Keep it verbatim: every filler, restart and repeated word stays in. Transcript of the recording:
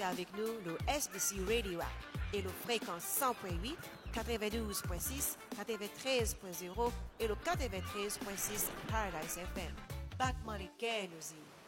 avec nous le S B C Radio App et le fréquence cent point huit, quatre-vingt-douze point six, quatre-vingt-treize point zéro et le quatre-vingt-treize point six Paradise F M. Back Money Care nous y.